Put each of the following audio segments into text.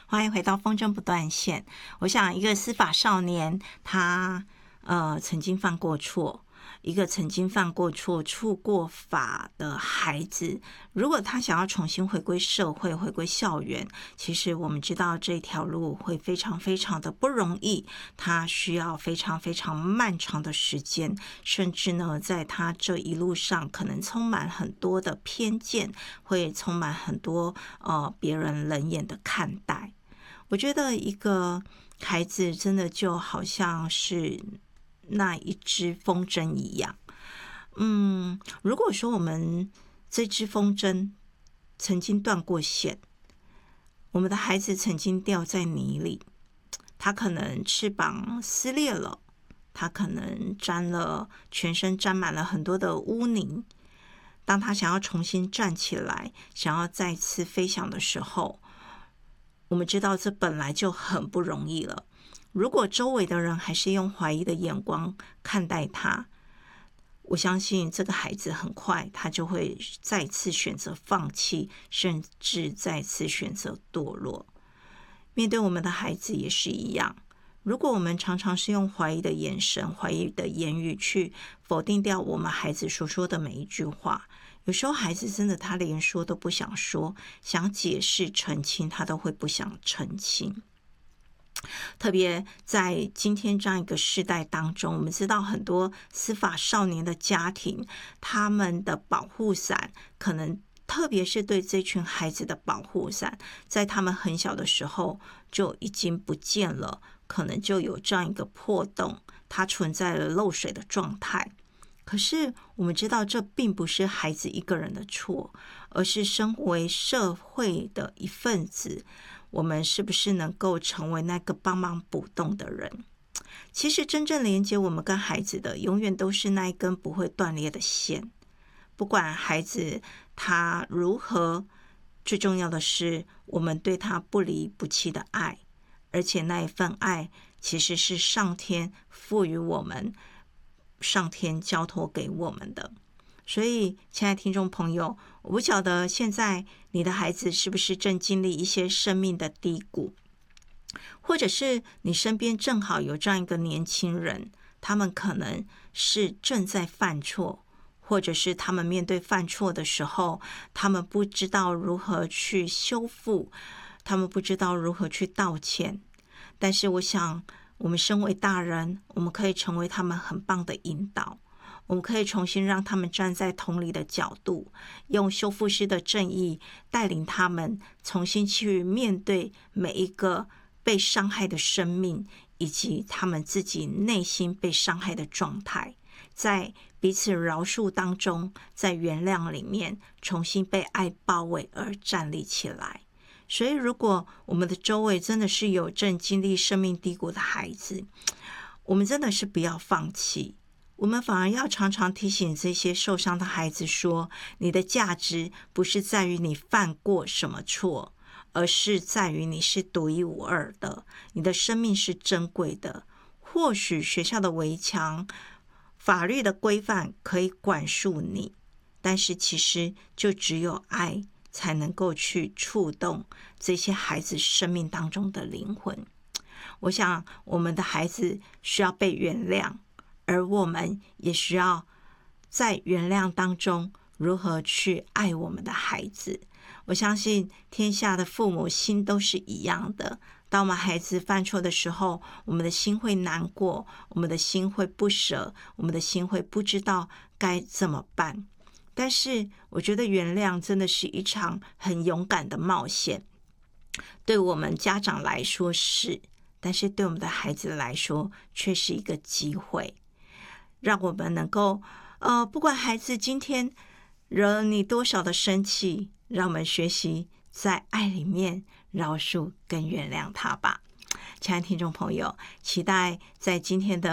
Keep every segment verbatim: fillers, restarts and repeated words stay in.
欢迎回到风筝不断线。我想一个司法少年，他呃曾经犯过错，一个曾经犯过错、触过法的孩子，如果他想要重新回归社会、回归校园，其实我们知道这条路会非常非常的不容易，他需要非常非常漫长的时间，甚至呢，在他这一路上可能充满很多的偏见，会充满很多呃别人冷眼的看待。我觉得一个孩子真的就好像是那一只风筝一样，嗯，如果说我们这只风筝曾经断过线，我们的孩子曾经掉在泥里，他可能翅膀撕裂了，他可能沾了全身沾满了很多的污泥，当他想要重新站起来，想要再次飞翔的时候，我们知道这本来就很不容易了。如果周围的人还是用怀疑的眼光看待他，我相信这个孩子很快他就会再次选择放弃，甚至再次选择堕落。面对我们的孩子也是一样，如果我们常常是用怀疑的眼神、怀疑的言语去否定掉我们孩子所说的每一句话，有时候孩子真的他连说都不想说，想解释澄清他都会不想澄清。特别在今天这样一个世代当中，我们知道很多司法少年的家庭，他们的保护伞可能特别是对这群孩子的保护伞，在他们很小的时候就已经不见了，可能就有这样一个破洞，它存在了漏水的状态。可是我们知道这并不是孩子一个人的错，而是身为社会的一份子，我们是不是能够成为那个帮忙补洞的人？其实真正连接我们跟孩子的，永远都是那一根不会断裂的线。不管孩子他如何，最重要的是我们对他不离不弃的爱，而且那一份爱其实是上天赋予我们，上天交托给我们的。所以亲爱的听众朋友，我不晓得现在你的孩子是不是正经历一些生命的低谷，或者是你身边正好有这样一个年轻人，他们可能是正在犯错，或者是他们面对犯错的时候，他们不知道如何去修复，他们不知道如何去道歉。但是我想我们身为大人，我们可以成为他们很棒的引导，我们可以重新让他们站在同理的角度，用修复师的正义带领他们重新去面对每一个被伤害的生命，以及他们自己内心被伤害的状态，在彼此饶恕当中，在原谅里面重新被爱包围而站立起来。所以如果我们的周围真的是有正经历生命低谷的孩子，我们真的是不要放弃，我们反而要常常提醒这些受伤的孩子说，你的价值不是在于你犯过什么错，而是在于你是独一无二的，你的生命是珍贵的。或许学校的围墙、法律的规范可以管束你，但是其实就只有爱才能够去触动这些孩子生命当中的灵魂。我想我们的孩子需要被原谅，而我们也需要在原谅当中如何去爱我们的孩子。我相信天下的父母心都是一样的，当我们孩子犯错的时候，我们的心会难过，我们的心会不舍，我们的心会不知道该怎么办。但是我觉得原谅真的是一场很勇敢的冒险，对我们家长来说是，但是对我们的孩子来说却是一个机会，让我们能够呃，不管孩子今天惹你多少的生气，让我们学习在爱里面饶恕跟原谅他吧。亲爱的听众朋友，期待在今天的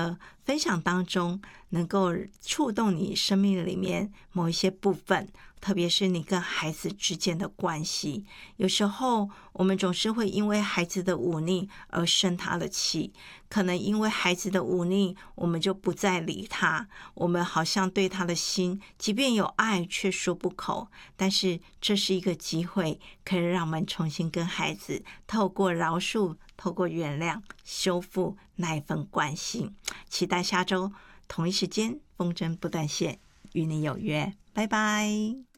分享当中能够触动你生命里面某一些部分，特别是你跟孩子之间的关系。有时候我们总是会因为孩子的忤逆而生他的气，可能因为孩子的忤逆，我们就不再理他，我们好像对他的心即便有爱却说不口。但是这是一个机会，可以让我们重新跟孩子透过饶恕，透过原谅修复那一份关系。期待下周同一时间风筝不断线与你有约，拜拜。